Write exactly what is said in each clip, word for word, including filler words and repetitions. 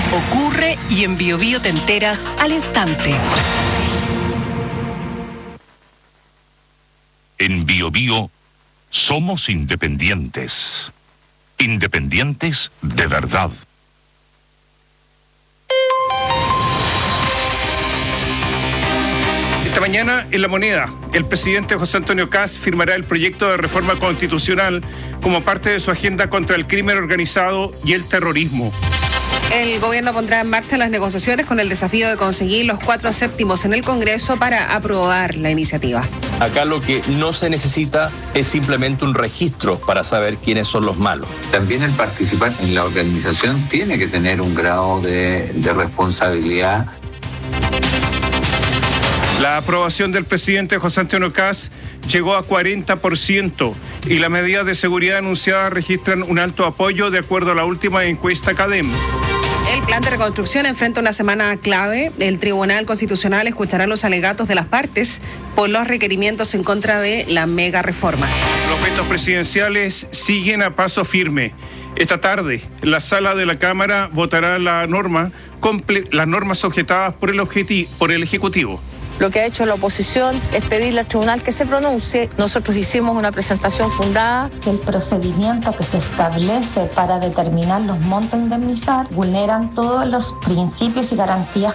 ocurre y en Bio Bio te enteras al instante. En Bio Bio somos independientes. Independientes de verdad. Esta mañana, en La Moneda, el presidente José Antonio Kast firmará el proyecto de reforma constitucional como parte de su agenda contra el crimen organizado y el terrorismo. El gobierno pondrá en marcha las negociaciones con el desafío de conseguir los cuatro séptimos en el Congreso para aprobar la iniciativa. Acá lo que no se necesita es simplemente un registro para saber quiénes son los malos. También el participar en la organización tiene que tener un grado de, de responsabilidad. La aprobación del presidente José Antonio Kast llegó a cuarenta por ciento y las medidas de seguridad anunciadas registran un alto apoyo de acuerdo a la última encuesta CADEM. El plan de reconstrucción enfrenta una semana clave. El Tribunal Constitucional escuchará los alegatos de las partes por los requerimientos en contra de la mega reforma. Los vetos presidenciales siguen a paso firme. Esta tarde, la sala de la Cámara votará la norma, comple- las normas objetadas por el, objeti- por el Ejecutivo. Lo que ha hecho la oposición es pedirle al tribunal que se pronuncie. Nosotros hicimos una presentación fundada. El procedimiento que se establece para determinar los montos a indemnizar vulneran todos los principios y garantías.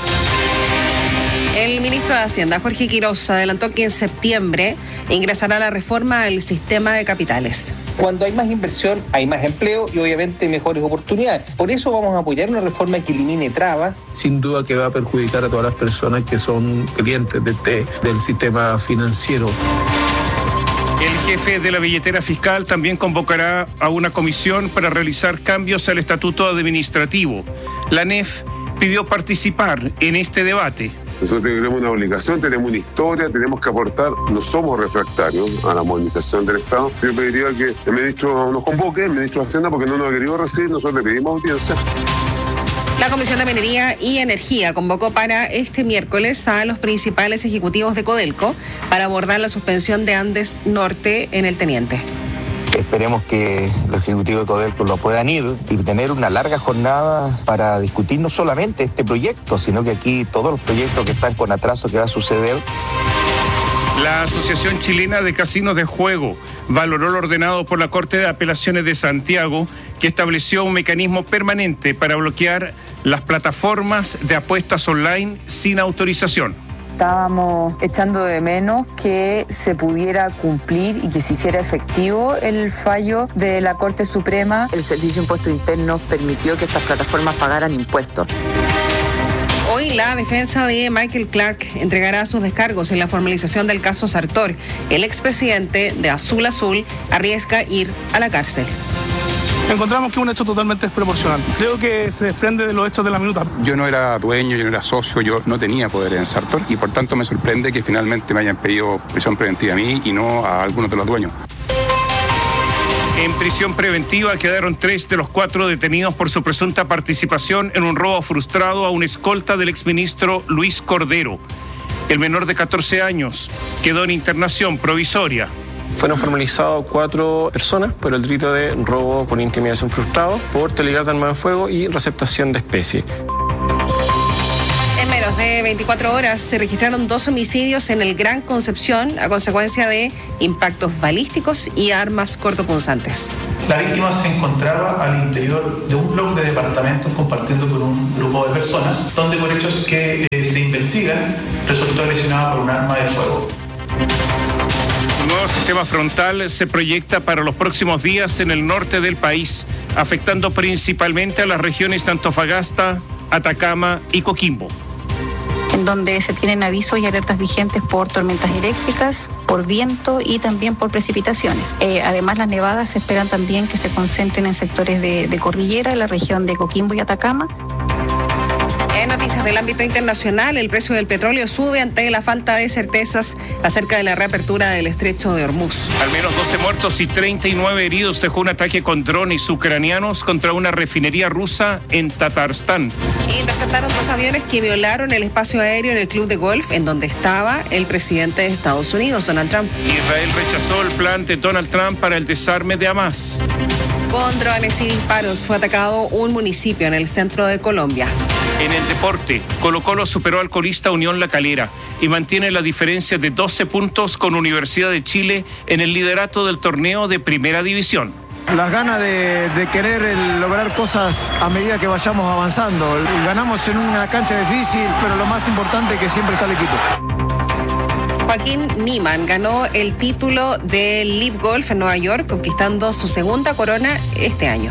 El ministro de Hacienda, Jorge Quiroz, adelantó que en septiembre ingresará la reforma al sistema de capitales. Cuando hay más inversión, hay más empleo y obviamente mejores oportunidades. Por eso vamos a apoyar una reforma que elimine trabas. Sin duda que va a perjudicar a todas las personas que son clientes de este, del sistema financiero. El jefe de la billetera fiscal también convocará a una comisión para realizar cambios al estatuto administrativo. La N E F pidió participar en este debate. Nosotros tenemos una obligación, tenemos una historia, tenemos que aportar, no somos refractarios a la modernización del Estado. Yo pediría que el ministro nos convoque, el ministro de Hacienda, porque no nos ha querido recibir, nosotros le pedimos audiencia. La Comisión de Minería y Energía convocó para este miércoles a los principales ejecutivos de Codelco para abordar la suspensión de Andes Norte en el Teniente. Esperemos que los ejecutivos de Codelco lo puedan ir y tener una larga jornada para discutir no solamente este proyecto, sino que aquí todos los proyectos que están con atraso que va a suceder. La Asociación Chilena de Casinos de Juego valoró lo ordenado por la Corte de Apelaciones de Santiago, que estableció un mecanismo permanente para bloquear las plataformas de apuestas online sin autorización. Estábamos echando de menos que se pudiera cumplir y que se hiciera efectivo el fallo de la Corte Suprema. El Servicio de Impuestos Internos permitió que estas plataformas pagaran impuestos. Hoy la defensa de Michael Clark entregará sus descargos en la formalización del caso Sartor. El expresidente de Azul Azul arriesga ir a la cárcel. Encontramos que es un hecho totalmente desproporcional. Creo que se desprende de los hechos de la minuta. Yo no era dueño, yo no era socio, yo no tenía poder en Sartor y por tanto me sorprende que finalmente me hayan pedido prisión preventiva a mí y no a algunos de los dueños. En prisión preventiva quedaron tres de los cuatro detenidos por su presunta participación en un robo frustrado a un escolta del exministro Luis Cordero. El menor de catorce años quedó en internación provisoria. Fueron formalizados cuatro personas por el delito de robo por intimidación frustrado, porte ilegal de arma de fuego y receptación de especie. En menos de veinticuatro horas se registraron dos homicidios en el Gran Concepción a consecuencia de impactos balísticos y armas cortopunzantes. La víctima se encontraba al interior de un bloque de departamentos compartiendo con un grupo de personas, donde por hechos que eh, se investigan resultó lesionada por un arma de fuego. Un nuevo sistema frontal se proyecta para los próximos días en el norte del país, afectando principalmente a las regiones de Antofagasta, Atacama y Coquimbo. En donde se tienen avisos y alertas vigentes por tormentas eléctricas, por viento y también por precipitaciones. Eh, además, las nevadas se esperan también que se concentren en sectores de, de cordillera, en la región de Coquimbo y Atacama. En noticias del ámbito internacional, el precio del petróleo sube ante la falta de certezas acerca de la reapertura del estrecho de Hormuz. Al menos doce muertos y treinta y nueve heridos dejó un ataque con drones ucranianos contra una refinería rusa en Tatarstán. Interceptaron dos aviones que violaron el espacio aéreo en el club de golf en donde estaba el presidente de Estados Unidos, Donald Trump. Israel rechazó el plan de Donald Trump para el desarme de Hamas. Con drones y disparos fue atacado un municipio en el centro de Colombia. En el deporte, Colo-Colo superó al colista Unión La Calera y mantiene la diferencia de doce puntos con Universidad de Chile en el liderato del torneo de Primera División. Las ganas de, de querer el, lograr cosas a medida que vayamos avanzando. Ganamos en una cancha difícil, pero lo más importante es que siempre está el equipo. Joaquín Niemann ganó el título del Live Golf en Nueva York, conquistando su segunda corona este año.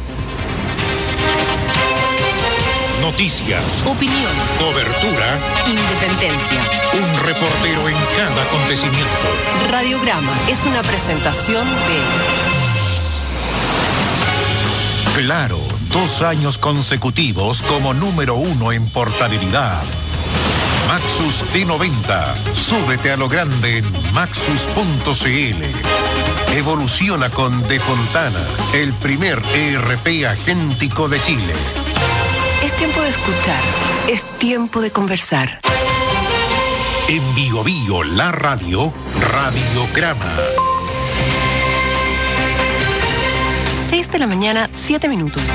Noticias, opinión, cobertura, independencia. Un reportero en cada acontecimiento. Radiograma es una presentación de... Claro, dos años consecutivos como número uno en portabilidad. Maxus T noventa. Súbete a lo grande en maxus punto c l. Evoluciona con De Fontana, el primer E R P agéntico de Chile. Es tiempo de escuchar, es tiempo de conversar. En Bio Bio, la radio, Radiograma. seis de la mañana, siete minutos.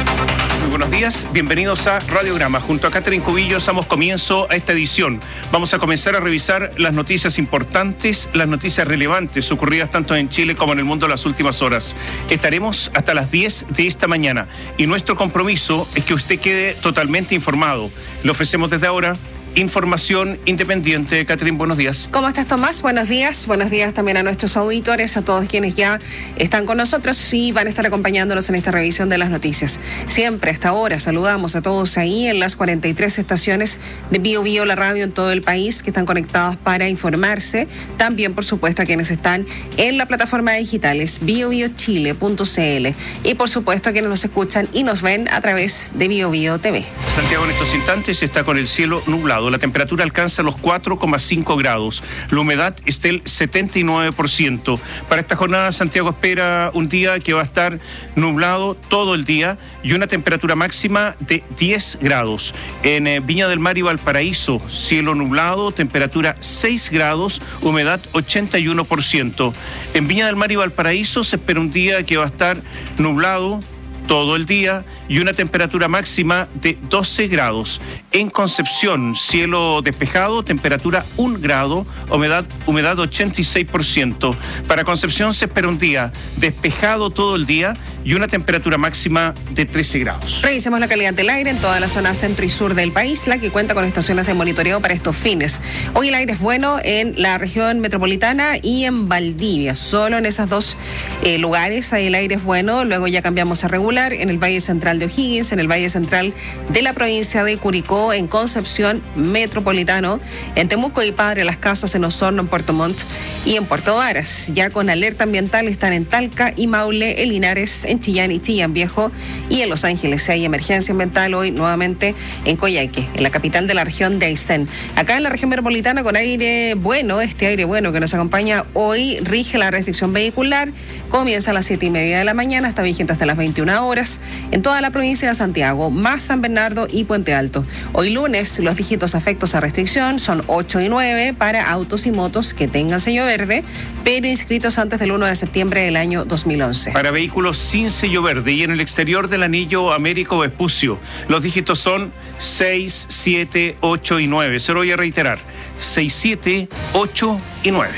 Muy buenos días, bienvenidos a Radiograma. Junto a Catherine Cubillos damos comienzo a esta edición. Vamos a comenzar a revisar las noticias importantes, las noticias relevantes ocurridas tanto en Chile como en el mundo en las últimas horas. Estaremos hasta las diez de esta mañana y nuestro compromiso es que usted quede totalmente informado. Le ofrecemos desde ahora información independiente. Catherine, buenos días. ¿Cómo estás, Tomás? Buenos días. Buenos días también a nuestros auditores, a todos quienes ya están con nosotros y van a estar acompañándonos en esta revisión de las noticias. Siempre, hasta ahora, saludamos a todos ahí en las cuarenta y tres estaciones de Bio Bio, la radio en todo el país, que están conectadas para informarse. También, por supuesto, a quienes están en la plataforma digital, es bio bio chile punto c l. Y, por supuesto, a quienes nos escuchan y nos ven a través de Bio Bio T V. Santiago en estos instantes está con el cielo nublado. La temperatura alcanza los cuatro coma cinco grados. La humedad está del setenta y nueve por ciento. Para esta jornada, Santiago espera un día que va a estar nublado todo el día y una temperatura máxima de diez grados. En eh, Viña del Mar y Valparaíso, cielo nublado, temperatura seis grados, humedad ochenta y uno por ciento. En Viña del Mar y Valparaíso se espera un día que va a estar nublado todo el día y una temperatura máxima de doce grados. En Concepción, cielo despejado, temperatura un grado, humedad, humedad ochenta y seis por ciento. Para Concepción se espera un día despejado todo el día y una temperatura máxima de trece grados. Revisemos la calidad del aire en toda la zona centro y sur del país, la que cuenta con estaciones de monitoreo para estos fines. Hoy el aire es bueno en la región metropolitana y en Valdivia. Solo en esos dos eh, lugares ahí el aire es bueno, luego ya cambiamos a regular en el Valle Central de O'Higgins, en el Valle Central de la provincia de Curicó, en Concepción Metropolitano, en Temuco y Padre Las Casas, en Osorno, en Puerto Montt y en Puerto Varas. Ya con alerta ambiental están en Talca y Maule, en Linares, en Chillán y Chillán Viejo y en Los Ángeles. Hay emergencia ambiental hoy nuevamente en Coyhaique, en la capital de la región de Aysén. Acá en la región metropolitana con aire bueno, este aire bueno que nos acompaña hoy, rige la restricción vehicular, comienza a las siete y media de la mañana, está vigente hasta las veintiuna horas en toda la provincia de Santiago, más San Bernardo y Puente Alto. Hoy lunes los dígitos afectos a restricción son ocho y nueve para autos y motos que tengan sello verde, pero inscritos antes del primero de septiembre del año dos mil once. Para vehículos sin sello verde y en el exterior del anillo Américo Vespucio, los dígitos son seis, siete, ocho y nueve. Se lo voy a reiterar, seis, siete, ocho y nueve.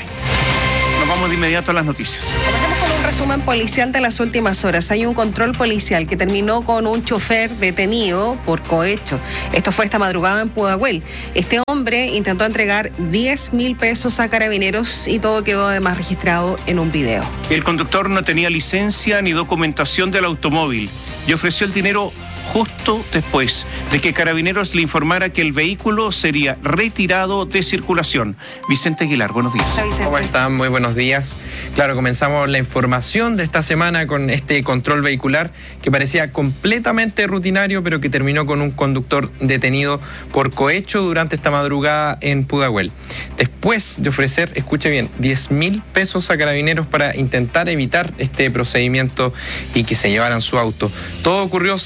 Nos vamos de inmediato a las noticias. Comenzamos con un resumen policial de las últimas horas. Hay un control policial que terminó con un chofer detenido por cohecho. Esto fue esta madrugada en Pudahuel. Este hombre intentó entregar diez mil pesos a carabineros y todo quedó además registrado en un video. El conductor no tenía licencia ni documentación del automóvil y ofreció el dinero justo después de que Carabineros le informara que el vehículo sería retirado de circulación. Vicente Aguilar, buenos días. Vicente. ¿Cómo están? Muy buenos días. Claro, comenzamos la información de esta semana con este control vehicular que parecía completamente rutinario, pero que terminó con un conductor detenido por cohecho durante esta madrugada en Pudahuel. Después de ofrecer, escuche bien, diez mil pesos a Carabineros para intentar evitar este procedimiento y que se llevaran su auto. Todo ocurrió cerca de las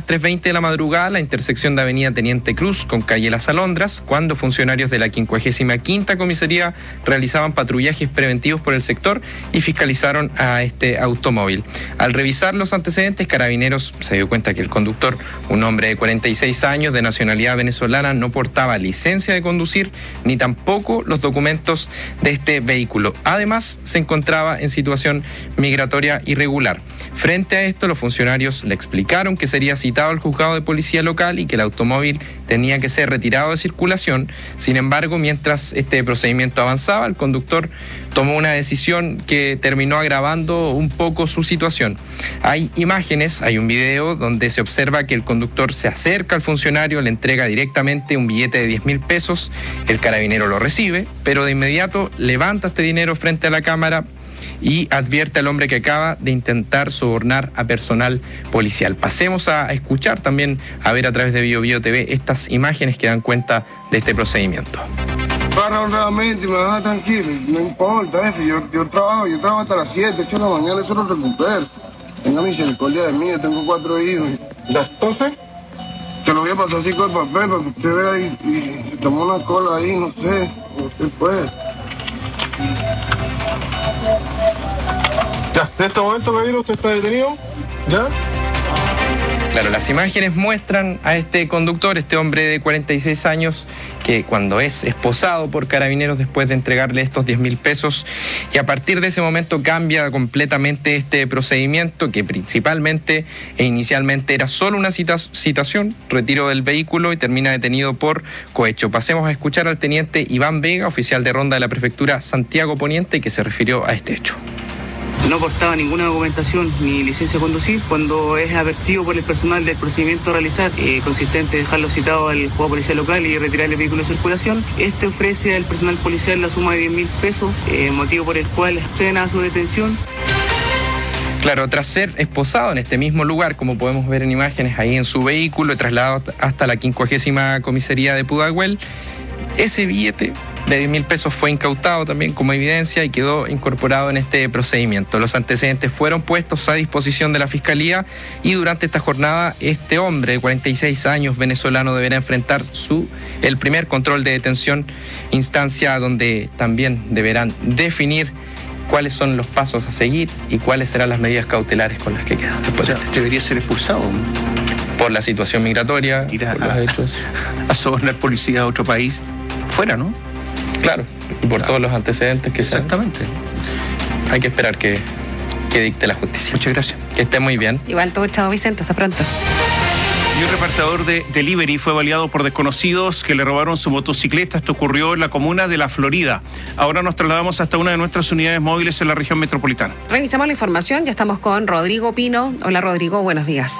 las tres veinte de la madrugada, la intersección de Avenida Teniente Cruz con calle Las Alondras, cuando funcionarios de la quincuagésima quinta Comisaría realizaban patrullajes preventivos por el sector y fiscalizaron a este automóvil. Al revisar los antecedentes, Carabineros se dio cuenta que el conductor, un hombre de cuarenta y seis años de nacionalidad venezolana, no portaba licencia de conducir ni tampoco los documentos de este vehículo. Además, se encontraba en situación migratoria irregular. Frente a esto, los funcionarios le explicaron que sería citado al juzgado de policía local y que el automóvil tenía que ser retirado de circulación. Sin embargo, mientras este procedimiento avanzaba, el conductor tomó una decisión que terminó agravando un poco su situación. Hay imágenes, hay un video donde se observa que el conductor se acerca al funcionario, le entrega directamente un billete de diez mil pesos, el carabinero lo recibe, pero de inmediato levanta este dinero frente a la cámara y advierte al hombre que acaba de intentar sobornar a personal policial. Pasemos a escuchar también, a ver a través de Bio Bio T V, estas imágenes que dan cuenta de este procedimiento. Para honradamente y me deja tranquilo, no importa eso, yo, yo trabajo, yo trabajo hasta las siete, ocho de la mañana, eso lo recupero. Tenga misericordia de mí, yo tengo cuatro hijos. ¿Entonces? Te lo voy a pasar así con el papel para que usted vea y, y se tomó una cola ahí, no sé, usted puede. Ya, en este momento, caballero, usted está detenido, ¿ya? Claro, las imágenes muestran a este conductor, este hombre de cuarenta y seis años, que cuando es esposado por Carabineros después de entregarle estos diez mil pesos, y a partir de ese momento cambia completamente este procedimiento, que principalmente e inicialmente era solo una cita, citación, retiro del vehículo y termina detenido por cohecho. Pasemos a escuchar al teniente Iván Vega, oficial de ronda de la prefectura Santiago Poniente, que se refirió a este hecho. No portaba ninguna documentación ni licencia de conducir. Cuando es advertido por el personal del procedimiento a realizar, eh, consistente en dejarlo citado al juzgado de policía local y retirar el vehículo de circulación, este ofrece al personal policial la suma de diez mil pesos, eh, motivo por el cual acceden a su detención. Claro, tras ser esposado en este mismo lugar, como podemos ver en imágenes ahí en su vehículo, trasladado hasta la quincuagésima Comisaría de Pudahuel, ese billete de diez mil pesos fue incautado también como evidencia y quedó incorporado en este procedimiento. Los antecedentes fueron puestos a disposición de la Fiscalía y durante esta jornada este hombre de cuarenta y seis años venezolano deberá enfrentar su, el primer control de detención, instancia donde también deberán definir cuáles son los pasos a seguir y cuáles serán las medidas cautelares con las que quedan. O sea, debería ser expulsado por la situación migratoria, ir a, por los hechos. A sobornar policía a otro país fuera, ¿no? Claro, y por claro. todos los antecedentes que Exactamente. sean. Hay que esperar que, que dicte la justicia. Muchas gracias. Que esté muy bien. Igual todo, chao Vicente, hasta pronto. Y un repartidor de delivery fue baleado por desconocidos que le robaron su motocicleta. Esto ocurrió en la comuna de La Florida. Ahora nos trasladamos hasta una de nuestras unidades móviles en la región metropolitana. Revisamos la información, ya estamos con Rodrigo Pino. Hola Rodrigo, buenos días.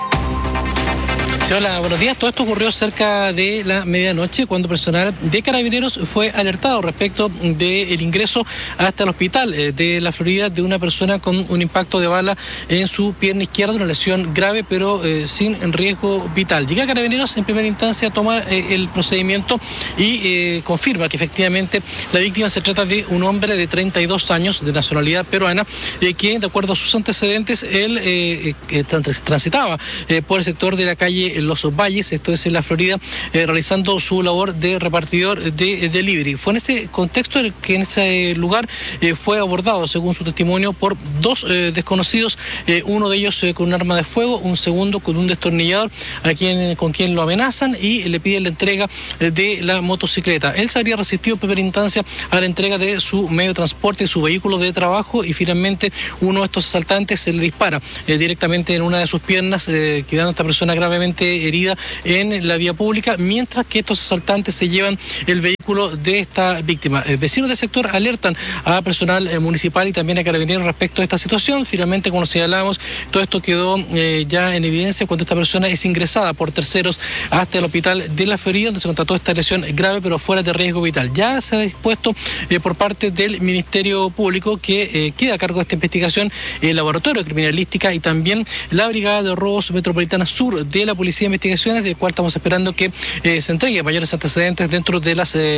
Sí, hola, buenos días. Todo esto ocurrió cerca de la medianoche cuando personal de Carabineros fue alertado respecto del ingreso hasta el hospital de La Florida de una persona con un impacto de bala en su pierna izquierda, una lesión grave pero eh, sin riesgo vital. Llega Carabineros en primera instancia, toma eh, el procedimiento y eh, confirma que efectivamente la víctima se trata de un hombre de treinta y dos años de nacionalidad peruana, eh, que de acuerdo a sus antecedentes él eh, eh, transitaba eh, por el sector de la calle en Los Valles, esto es en La Florida, eh, realizando su labor de repartidor de, de delivery. Fue en este contexto en el que en ese lugar eh, fue abordado, según su testimonio, por dos eh, desconocidos, eh, uno de ellos eh, con un arma de fuego, un segundo con un destornillador, a quien, con quien lo amenazan y le piden la entrega eh, de la motocicleta. Él se habría resistido en primera instancia a la entrega de su medio de transporte, su vehículo de trabajo, y finalmente uno de estos asaltantes se le dispara eh, directamente en una de sus piernas, eh, quedando a esta persona gravemente herida en la vía pública, mientras que estos asaltantes se llevan el vehículo de esta víctima. Eh, vecinos del sector alertan a personal eh, municipal y también a Carabineros respecto a esta situación. Finalmente, como señalamos, todo esto quedó eh, ya en evidencia cuando esta persona es ingresada por terceros hasta el hospital de La Florida, donde se constató esta lesión grave pero fuera de riesgo vital. Ya se ha dispuesto eh, por parte del Ministerio Público que eh, queda a cargo de esta investigación el Laboratorio de Criminalística y también la Brigada de Robos Metropolitana Sur de la Policía de Investigaciones, del cual estamos esperando que eh, se entreguen mayores antecedentes dentro de las eh,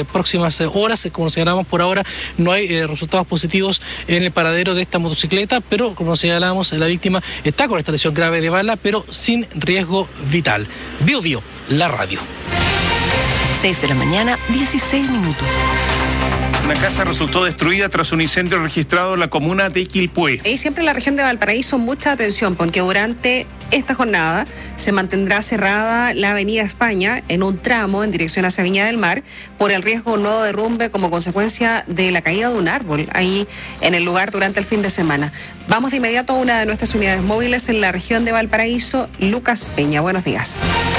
eh, próximas eh, horas. Como señalamos, por ahora no hay eh, resultados positivos en el paradero de esta motocicleta, pero como señalamos, la víctima está con esta lesión grave de bala, pero sin riesgo vital. Bio Bio, la radio. seis de la mañana, dieciséis minutos. Una casa resultó destruida tras un incendio registrado en la comuna de Quilpué. Y siempre en la región de Valparaíso, mucha atención, porque durante esta jornada se mantendrá cerrada la avenida España en un tramo en dirección hacia Viña del Mar por el riesgo de un nuevo derrumbe como consecuencia de la caída de un árbol ahí en el lugar durante el fin de semana. Vamos de inmediato a una de nuestras unidades móviles en la región de Valparaíso, Lucas Peña. Buenos días.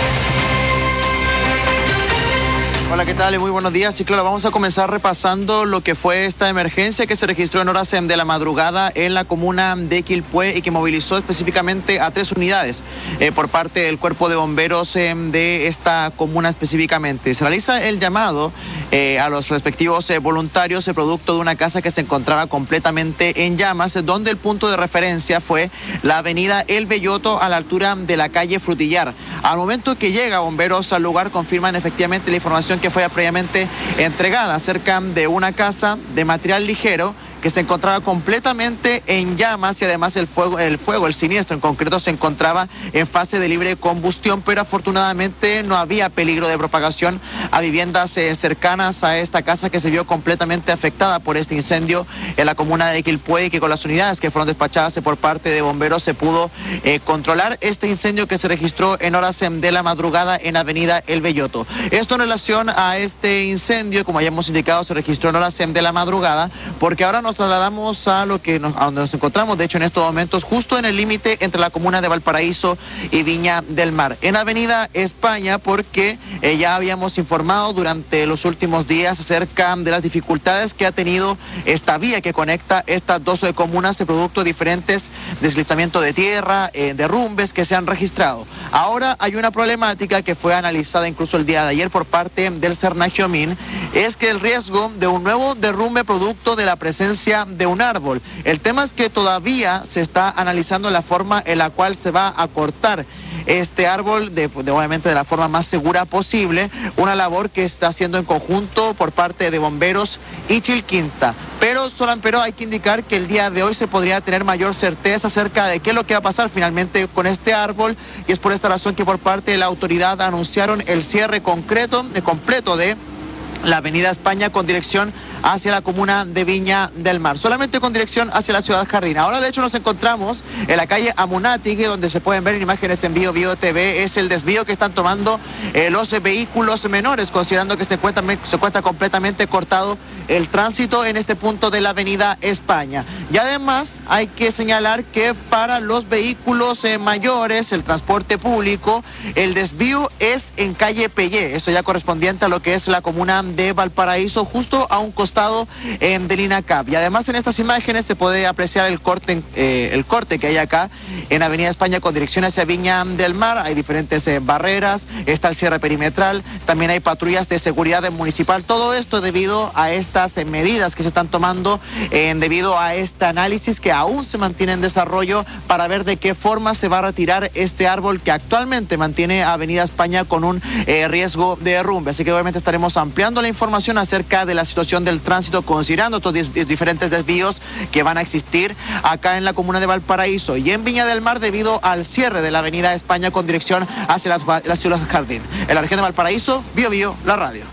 Hola, ¿qué tal? Muy buenos días. Y claro, vamos a comenzar repasando lo que fue esta emergencia que se registró en horas de la madrugada en la comuna de Quilpué y que movilizó específicamente a tres unidades eh, por parte del cuerpo de bomberos eh, de esta comuna específicamente. Se realiza el llamado eh, a los respectivos eh, voluntarios eh, producto de una casa que se encontraba completamente en llamas, eh, donde el punto de referencia fue la avenida El Belloto a la altura de la calle Frutillar. Al momento que llega bomberos al lugar, confirman efectivamente la información que fue previamente entregada acerca de una casa de material ligero que se encontraba completamente en llamas y además el fuego, el fuego, el siniestro en concreto se encontraba en fase de libre combustión, pero afortunadamente no había peligro de propagación a viviendas eh, cercanas a esta casa que se vio completamente afectada por este incendio en la comuna de Quilpué y que con las unidades que fueron despachadas por parte de bomberos se pudo eh, controlar este incendio que se registró en horas de la madrugada en avenida El Belloto. Esto en relación a este incendio, como ya hemos indicado, se registró en horas de la madrugada, porque ahora nos trasladamos a lo que nos, a donde nos encontramos, de hecho en estos momentos, justo en el límite entre la comuna de Valparaíso y Viña del Mar, en avenida España, porque eh, ya habíamos informado durante los últimos días acerca de las dificultades que ha tenido esta vía que conecta estas dos comunas de producto de diferentes deslizamientos de tierra, eh, derrumbes que se han registrado. Ahora hay una problemática que fue analizada incluso el día de ayer por parte del Cernagiomín, es que el riesgo de un nuevo derrumbe producto de la presencia de un árbol. El tema es que todavía se está analizando la forma en la cual se va a cortar este árbol, de, de, obviamente de la forma más segura posible, una labor que está haciendo en conjunto por parte de bomberos y Chilquinta. Pero solo pero hay que indicar que el día de hoy se podría tener mayor certeza acerca de qué es lo que va a pasar finalmente con este árbol, y es por esta razón que por parte de la autoridad anunciaron el cierre concreto, de completo de la avenida España con dirección hacia la comuna de Viña del Mar, solamente con dirección hacia la ciudad Jardín. Ahora de hecho nos encontramos en la calle Amunátegui, donde se pueden ver en imágenes en Bio Bio T V, es el desvío que están tomando eh, los vehículos menores, considerando que se encuentra, se encuentra completamente cortado el tránsito en este punto de la avenida España. Y además hay que señalar que para los vehículos eh, mayores, el transporte público, el desvío es en calle Pellé, eso ya correspondiente a lo que es la comuna de Valparaíso, justo a un costado eh, del INACAP. Y además en estas imágenes se puede apreciar el corte, eh, el corte que hay acá en avenida España con dirección hacia Viña del Mar. Hay diferentes eh, barreras, está el cierre perimetral, también hay patrullas de seguridad municipal. Todo esto debido a estas eh, medidas que se están tomando, eh, debido a este análisis que aún se mantiene en desarrollo para ver de qué forma se va a retirar este árbol que actualmente mantiene avenida España con un eh, riesgo de derrumbe. Así que obviamente estaremos ampliando la información acerca de la situación del tránsito, considerando estos diferentes desvíos que van a existir acá en la comuna de Valparaíso y en Viña del Mar debido al cierre de la avenida España con dirección hacia la, la ciudad Jardín. En la región de Valparaíso, Bio Bio, la radio.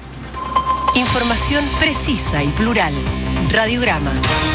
Información precisa y plural. Radiograma.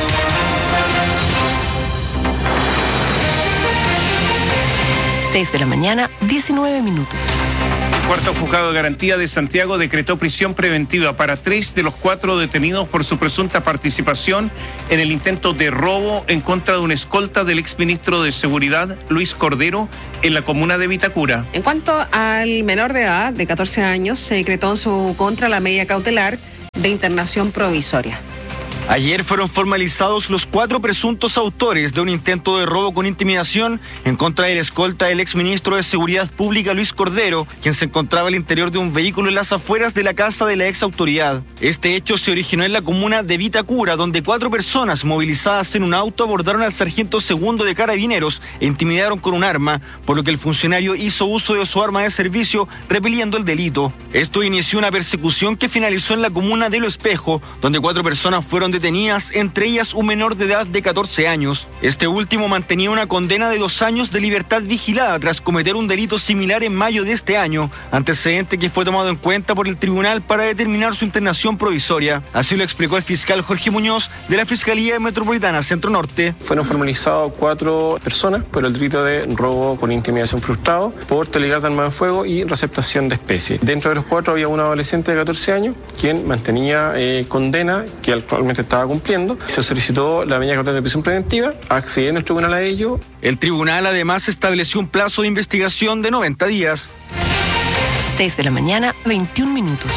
seis de la mañana, diecinueve minutos. Cuarto Juzgado de Garantía de Santiago decretó prisión preventiva para tres de los cuatro detenidos por su presunta participación en el intento de robo en contra de una escolta del exministro de Seguridad, Luis Cordero, en la comuna de Vitacura. En cuanto al menor de edad, de catorce años, se decretó en su contra la medida cautelar de internación provisoria. Ayer fueron formalizados los cuatro presuntos autores de un intento de robo con intimidación en contra del escolta del exministro de Seguridad Pública Luis Cordero, quien se encontraba al interior de un vehículo en las afueras de la casa de la ex autoridad. Este hecho se originó en la comuna de Vitacura, donde cuatro personas movilizadas en un auto abordaron al sargento segundo de Carabineros e intimidaron con un arma, por lo que el funcionario hizo uso de su arma de servicio, repeliendo el delito. Esto inició una persecución que finalizó en la comuna de Lo Espejo, donde cuatro personas fueron detenidas, entre ellas un menor de edad de catorce años. Este último mantenía una condena de dos años de libertad vigilada tras cometer un delito similar en mayo de este año, antecedente que fue tomado en cuenta por el tribunal para determinar su internación provisoria. Así lo explicó el fiscal Jorge Muñoz de la Fiscalía Metropolitana Centro Norte. Fueron formalizados cuatro personas por el delito de robo con intimidación frustrado, por deligar de arma de fuego y receptación de especie. Dentro de los cuatro había un adolescente de catorce años quien mantenía eh, condena que actualmente estaba cumpliendo. Se solicitó la medida cautelar de prisión preventiva, accedió en el tribunal a ello. El tribunal además estableció un plazo de investigación de noventa días. seis de la mañana, veintiún minutos.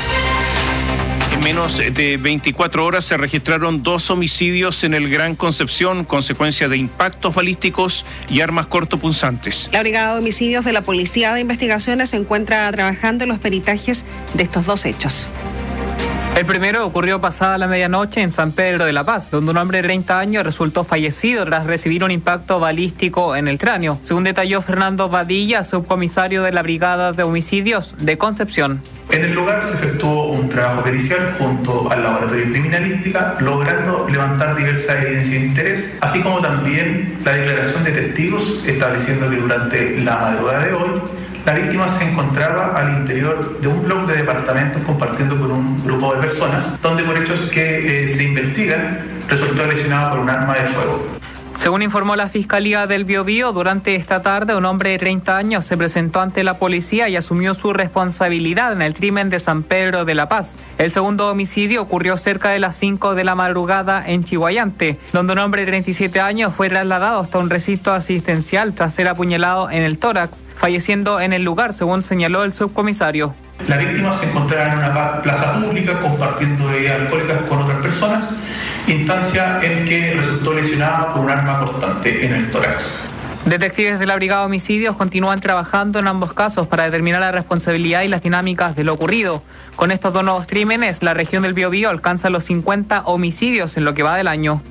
En menos de veinticuatro horas se registraron dos homicidios en el Gran Concepción, consecuencia de impactos balísticos y armas cortopunzantes. La Brigada de Homicidios de la Policía de Investigaciones se encuentra trabajando en los peritajes de estos dos hechos. El primero ocurrió pasada la medianoche en San Pedro de la Paz, donde un hombre de treinta años resultó fallecido tras recibir un impacto balístico en el cráneo, según detalló Fernando Badilla, subcomisario de la Brigada de Homicidios de Concepción. En el lugar se efectuó un trabajo pericial junto al laboratorio de criminalística, logrando levantar diversas evidencias de interés, así como también la declaración de testigos, estableciendo que durante la madrugada de hoy la víctima se encontraba al interior de un bloque de departamentos compartiendo con un grupo de personas, donde por hechos que eh, se investigan resultó lesionada por un arma de fuego. Según informó la Fiscalía del Biobío, durante esta tarde un hombre de treinta años se presentó ante la policía y asumió su responsabilidad en el crimen de San Pedro de la Paz. El segundo homicidio ocurrió cerca de las cinco de la madrugada en Chihuayante, donde un hombre de treinta y siete años fue trasladado hasta un recinto asistencial tras ser apuñalado en el tórax, falleciendo en el lugar, según señaló el subcomisario. La víctima se encontraba en una plaza pública compartiendo bebidas alcohólicas con otras personas, instancia en que resultó lesionada por un arma cortante en el tórax. Detectives de la Brigada de Homicidios continúan trabajando en ambos casos para determinar la responsabilidad y las dinámicas de lo ocurrido. Con estos dos nuevos crímenes, la región del Biobío alcanza los cincuenta homicidios en lo que va del año.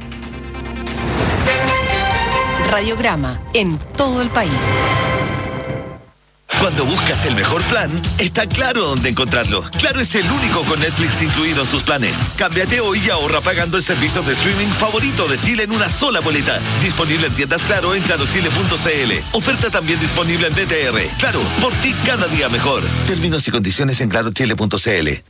Radiograma en todo el país. Cuando buscas el mejor plan, está Claro dónde encontrarlo. Claro es el único con Netflix incluido en sus planes. Cámbiate hoy y ahorra pagando el servicio de streaming favorito de Chile en una sola boleta. Disponible en tiendas Claro en claro chile punto c l. Oferta también disponible en B T R. Claro, por ti cada día mejor. Términos y condiciones en claro chile punto c l.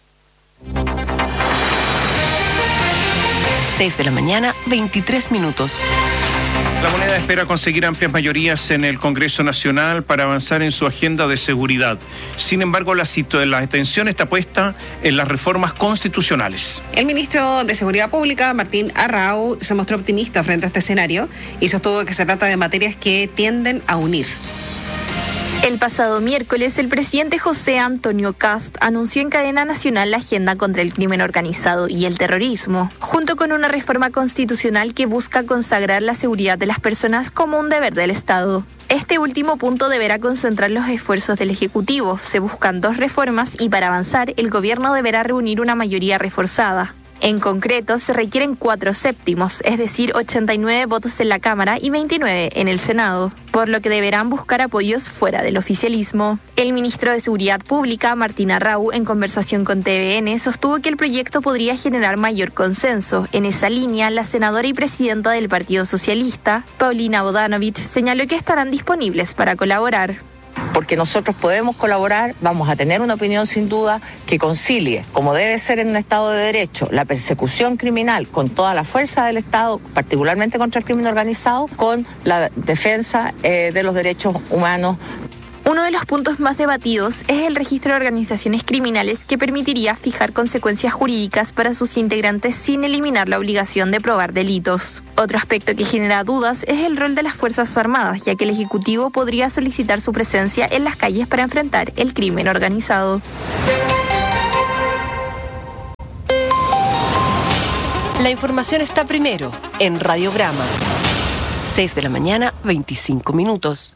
seis de la mañana, veintitrés minutos. La Moneda espera conseguir amplias mayorías en el Congreso Nacional para avanzar en su agenda de seguridad. Sin embargo, la, la atención está puesta en las reformas constitucionales. El ministro de Seguridad Pública, Martín Arrau, se mostró optimista frente a este escenario y sostuvo que se trata de materias que tienden a unir. El pasado miércoles, el presidente José Antonio Kast anunció en cadena nacional la agenda contra el crimen organizado y el terrorismo, junto con una reforma constitucional que busca consagrar la seguridad de las personas como un deber del Estado. Este último punto deberá concentrar los esfuerzos del Ejecutivo. Se buscan dos reformas y para avanzar, el gobierno deberá reunir una mayoría reforzada. En concreto, se requieren cuatro séptimos, es decir, ochenta y nueve votos en la Cámara y veintinueve en el Senado, por lo que deberán buscar apoyos fuera del oficialismo. El ministro de Seguridad Pública, Martín Arrau, en conversación con T V N, sostuvo que el proyecto podría generar mayor consenso. En esa línea, la senadora y presidenta del Partido Socialista, Paulina Bodanovich, señaló que estarán disponibles para colaborar. Porque nosotros podemos colaborar, vamos a tener una opinión sin duda que concilie, como debe ser en un Estado de Derecho, la persecución criminal con toda la fuerza del Estado, particularmente contra el crimen organizado, con la defensa eh, de los derechos humanos. Uno de los puntos más debatidos es el registro de organizaciones criminales que permitiría fijar consecuencias jurídicas para sus integrantes sin eliminar la obligación de probar delitos. Otro aspecto que genera dudas es el rol de las Fuerzas Armadas, ya que el Ejecutivo podría solicitar su presencia en las calles para enfrentar el crimen organizado. La información está primero en Radiograma. seis de la mañana, veinticinco minutos.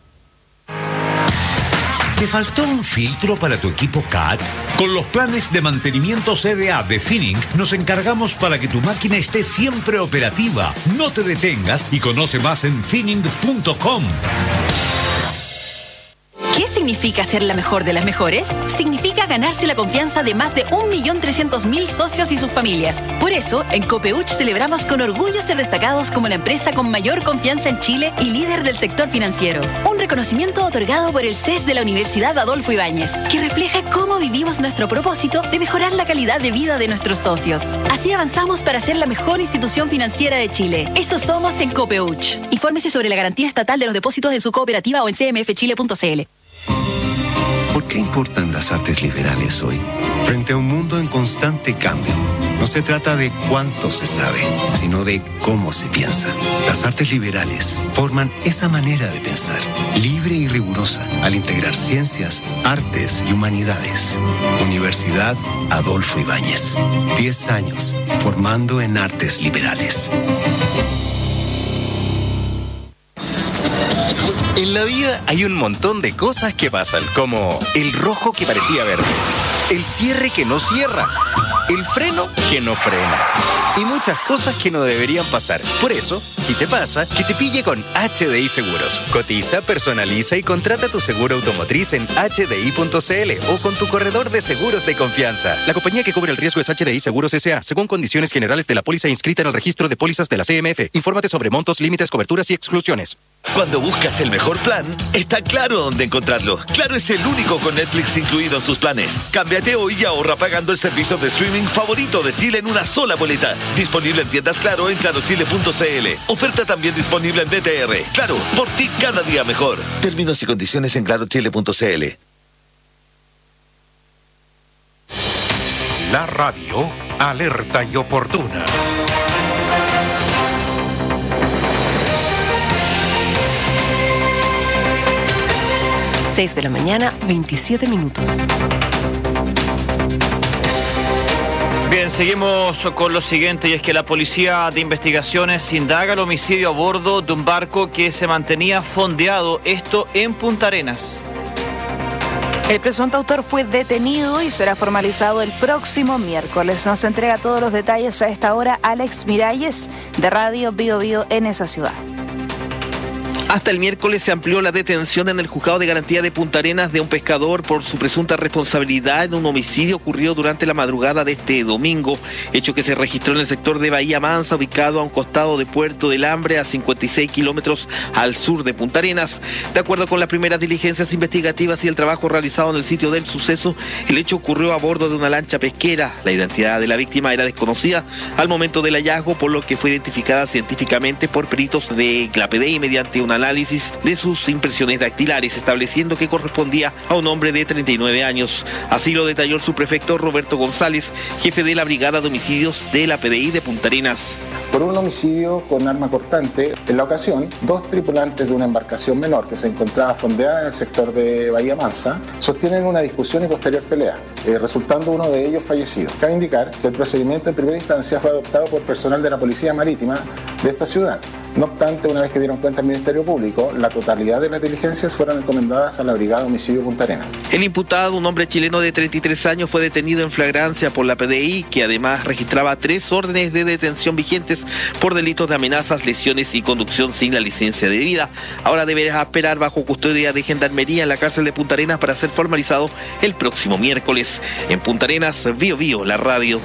¿Te faltó un filtro para tu equipo C A T? Con los planes de mantenimiento C D A de Finning nos encargamos para que tu máquina esté siempre operativa. No te detengas y conoce más en finning punto com. ¿Qué significa ser la mejor de las mejores? Significa ganarse la confianza de más de un millón trescientos mil socios y sus familias. Por eso, en Copeuch celebramos con orgullo ser destacados como la empresa con mayor confianza en Chile y líder del sector financiero. Un reconocimiento otorgado por el C E S de la Universidad Adolfo Ibáñez, que refleja cómo vivimos nuestro propósito de mejorar la calidad de vida de nuestros socios. Así avanzamos para ser la mejor institución financiera de Chile. Eso somos en Copeuch. Infórmese sobre la garantía estatal de los depósitos de su cooperativa o en c m f chile punto c l. ¿Por qué importan las artes liberales hoy? Frente a un mundo en constante cambio, no se trata de cuánto se sabe, sino de cómo se piensa. Las artes liberales forman esa manera de pensar, libre y rigurosa, al integrar ciencias, artes y humanidades. Universidad Adolfo Ibáñez. Diez años formando en artes liberales. En la vida hay un montón de cosas que pasan, como el rojo que parecía verde, el cierre que no cierra, el freno que no frena y muchas cosas que no deberían pasar. Por eso, si te pasa, que te pille con H D I Seguros. Cotiza, personaliza y contrata tu seguro automotriz en h d i punto c l o con tu corredor de seguros de confianza. La compañía que cubre el riesgo es H D I Seguros S A, según condiciones generales de la póliza inscrita en el registro de pólizas de la C M F. Infórmate sobre montos, límites, coberturas y exclusiones. Cuando buscas el mejor plan, está claro dónde encontrarlo. Claro es el único con Netflix incluido en sus planes. Cámbiate hoy y ahorra pagando el servicio de streaming favorito de Chile en una sola boleta. Disponible en tiendas Claro en claro chile punto c l. Oferta también disponible en B T R. Claro, por ti cada día mejor. Términos y condiciones en claro chile punto c l. La radio, alerta y oportuna. seis de la mañana, veintisiete minutos. Bien, seguimos con lo siguiente, y es que la Policía de Investigaciones indaga el homicidio a bordo de un barco que se mantenía fondeado, esto en Punta Arenas. El presunto autor fue detenido y será formalizado el próximo miércoles. Nos entrega todos los detalles a esta hora Alex Miralles, de Radio Bio Bio en esa ciudad. Hasta el miércoles se amplió la detención en el juzgado de garantía de Punta Arenas de un pescador por su presunta responsabilidad en un homicidio ocurrido durante la madrugada de este domingo, hecho que se registró en el sector de Bahía Mansa, ubicado a un costado de Puerto del Hambre, a cincuenta y seis kilómetros al sur de Punta Arenas. De acuerdo con las primeras diligencias investigativas y el trabajo realizado en el sitio del suceso, el hecho ocurrió a bordo de una lancha pesquera. La identidad de la víctima era desconocida al momento del hallazgo, por lo que fue identificada científicamente por peritos de la P D I mediante una análisis de sus impresiones dactilares, estableciendo que correspondía a un hombre de treinta y nueve años. Así lo detalló el subprefecto Roberto González, jefe de la Brigada de Homicidios de la P D I de Punta Arenas. Por un homicidio con arma cortante, en la ocasión, dos tripulantes de una embarcación menor que se encontraba fondeada en el sector de Bahía Mansa sostienen una discusión y posterior pelea, eh, resultando uno de ellos fallecido. Cabe indicar que el procedimiento en primera instancia fue adoptado por personal de la Policía Marítima de esta ciudad. No obstante, una vez que dieron cuenta al Ministerio Público, la totalidad de las diligencias fueron encomendadas a la Brigada de Homicidio Punta Arenas. El imputado, un hombre chileno de treinta y tres años, fue detenido en flagrancia por la P D I, que además registraba tres órdenes de detención vigentes por delitos de amenazas, lesiones y conducción sin la licencia debida. Ahora deberá esperar bajo custodia de Gendarmería en la cárcel de Punta Arenas para ser formalizado el próximo miércoles. En Punta Arenas, Bio Bio, la radio.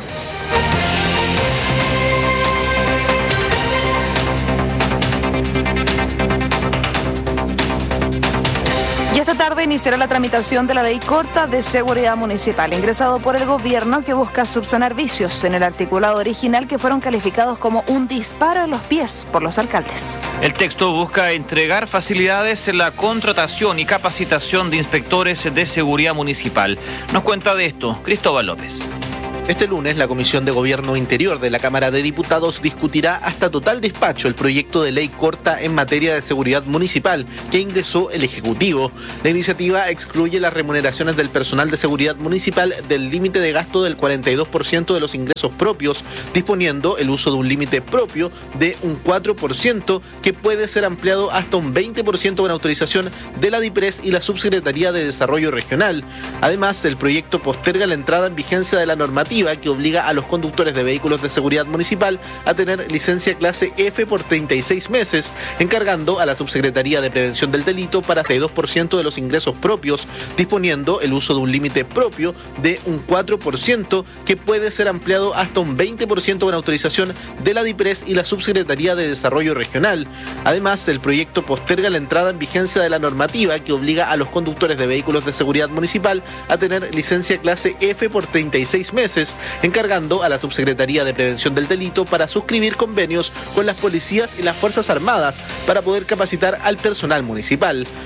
Y esta tarde iniciará la tramitación de la ley corta de seguridad municipal, ingresado por el gobierno, que busca subsanar vicios en el articulado original que fueron calificados como un disparo en los pies por los alcaldes. El texto busca entregar facilidades en la contratación y capacitación de inspectores de seguridad municipal. Nos cuenta de esto Cristóbal López. Este lunes, la Comisión de Gobierno Interior de la Cámara de Diputados discutirá hasta total despacho el proyecto de ley corta en materia de seguridad municipal que ingresó el Ejecutivo. La iniciativa excluye las remuneraciones del personal de seguridad municipal del límite de gasto del cuarenta y dos por ciento de los ingresos propios, disponiendo el uso de un límite propio de un cuatro por ciento que puede ser ampliado hasta un veinte por ciento con autorización de la DIPRES y la Subsecretaría de Desarrollo Regional. Además, el proyecto posterga la entrada en vigencia de la normativa que obliga a los conductores de vehículos de seguridad municipal a tener licencia clase F por treinta y seis meses, encargando a la Subsecretaría de Prevención del Delito para treinta y dos por ciento de los ingresos propios, disponiendo el uso de un límite propio de un cuatro por ciento que puede ser ampliado hasta un veinte por ciento con autorización de la DIPRES y la Subsecretaría de Desarrollo Regional. Además, el proyecto posterga la entrada en vigencia de la normativa que obliga a los conductores de vehículos de seguridad municipal a tener licencia clase F por treinta y seis meses, encargando a la Subsecretaría de Prevención del Delito para suscribir convenios con las policías y las Fuerzas Armadas para poder capacitar al personal municipal.